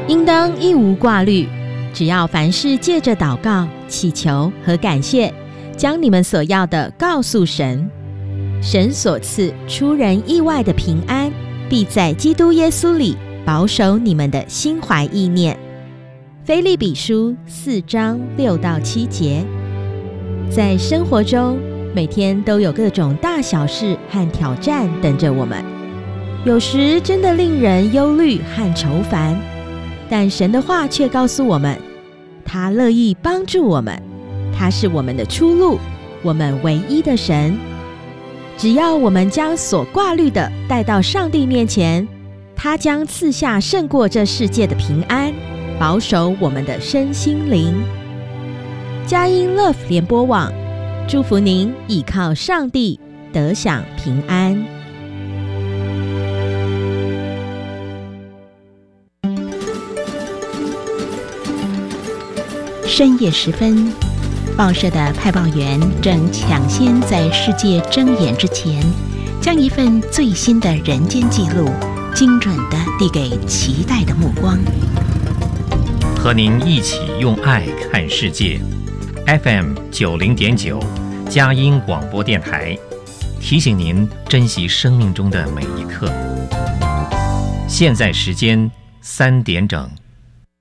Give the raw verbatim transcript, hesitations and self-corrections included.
应当一无挂虑，只要凡事借着祷告、祈求和感谢，将你们所要的告诉神。神所赐出人意外的平安，必在基督耶稣里保守你们的心怀意念。腓立比书四章六到七节。在生活中，每天都有各种大小事和挑战等着我们，有时真的令人忧虑和愁烦，但神的话却告诉我们，他乐意帮助我们，他是我们的出路，我们唯一的神。只要我们将所挂虑的带到上帝面前，他将赐下胜过这世界的平安，保守我们的身心灵。佳音 Love 联播网祝福您倚靠上帝，得享平安。 深夜时分，报社的派报员正抢先在世界睁眼之前，将一份最新的人间记录精准地递给期待的目光。 和您一起用爱看世界。F M 九零点九，佳音广播电台，提醒您珍惜生命中的每一刻。现在时间三点整。